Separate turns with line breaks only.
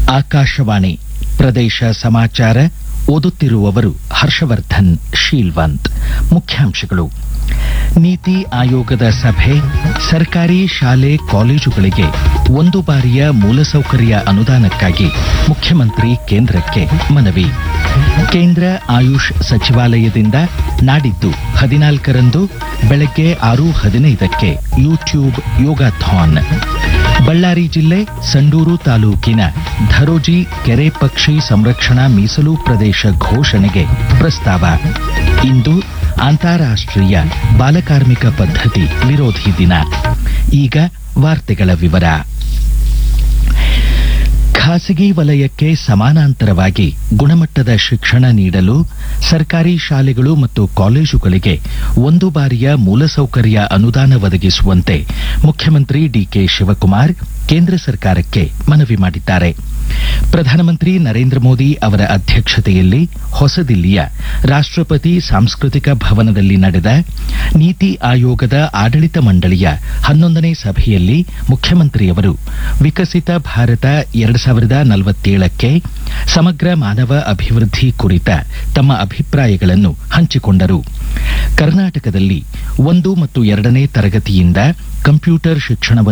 ಆಕಾಶವಾಣಿ ಪ್ರದೇಶ ಸಮಾಚಾರ ಓದುತ್ತಿರುವವರು ಹರ್ಷವರ್ಧನ್ ಶೀಲ್ವಂತ್. ಮುಖ್ಯಾಂಶಗಳು. ನೀತಿ ಆಯೋಗದ ಸಭೆ, ಸರ್ಕಾರಿ ಶಾಲೆ ಕಾಲೇಜುಗಳಿಗೆ ಒಂದು ಬಾರಿಯ ಮೂಲಸೌಕರ್ಯ ಅನುದಾನಕ್ಕಾಗಿ ಮುಖ್ಯಮಂತ್ರಿ ಕೇಂದ್ರಕ್ಕೆ ಮನವಿ. ಕೇಂದ್ರ ಆಯುಷ್ ಸಚಿವಾಲಯದಿಂದ ನಾಡಿದ್ದು 14ರಂದು ಬೆಳಗ್ಗೆ 6:15ಕ್ಕೆ ಯೂಟ್ಯೂಬ್ ಯೋಗಾಥಾನ್. ಬಳ್ಳಾರಿ ಜಿಲ್ಲೆ ಸಂಡೂರು ತಾಲೂಕಿನ ಧರೋಜಿ ಕೆರೆ ಪಕ್ಷಿ ಸಂರಕ್ಷಣಾ ಮೀಸಲು ಪ್ರದೇಶ ಘೋಷಣೆಗೆ ಪ್ರಸ್ತಾವ. ಇಂದು ಅಂತಾರಾಷ್ಟ್ರೀಯ ಬಾಲಕಾರ್ಮಿಕ ಪದ್ಧತಿ ವಿರೋಧಿ ದಿನ. ಈಗ ವಾರ್ತೆಗಳ ವಿವರ. ಖಾಸಗಿ ವಲಯಕ್ಕೆ ಸಮಾನಾಂತರವಾಗಿ ಗುಣಮಟ್ಟದ ಶಿಕ್ಷಣ ನೀಡಲು ಸರ್ಕಾರಿ ಶಾಲೆಗಳು ಮತ್ತು ಕಾಲೇಜುಗಳಿಗೆ ಒಂದು ಬಾರಿಯ ಮೂಲಸೌಕರ್ಯ ಅನುದಾನ ಒದಗಿಸುವಂತೆ ಮುಖ್ಯಮಂತ್ರಿ ಡಿಕೆ ಶಿವಕುಮಾರ್ ಕೇಂದ್ರ ಸರ್ಕಾರಕ್ಕೆ ಮನವಿ ಮಾಡಿದ್ದಾರೆ. ಪ್ರಧಾನಮಂತ್ರಿ ನರೇಂದ್ರ ಮೋದಿ ಅವರ ಅಧ್ಯಕ್ಷತೆಯಲ್ಲಿ ಹೊಸದಿಲ್ಲಿಯ ರಾಷ್ಟ್ರಪತಿ ಸಾಂಸ್ಕೃತಿಕ ಭವನದಲ್ಲಿ ನಡೆದ ನೀತಿ ಆಯೋಗದ ಆಡಳಿತ ಮಂಡಳಿಯ 11ನೇ ಸಭೆಯಲ್ಲಿ ಮುಖ್ಯಮಂತ್ರಿಯವರು ವಿಕಸಿತ ಭಾರತ 2047ಕ್ಕೆ ಸಮಗ್ರ ಮಾನವ ಅಭಿವೃದ್ಧಿ ಕುರಿತ ತಮ್ಮ ಅಭಿಪ್ರಾಯಗಳನ್ನು ಹಂಚಿಕೊಂಡರು. ಕರ್ನಾಟಕದಲ್ಲಿ 1 ಮತ್ತು 2ನೇ ತರಗತಿಯಿಂದ ಕಂಪ್ಯೂಟರ್ ಶಿಕ್ಷಣವನ್ನು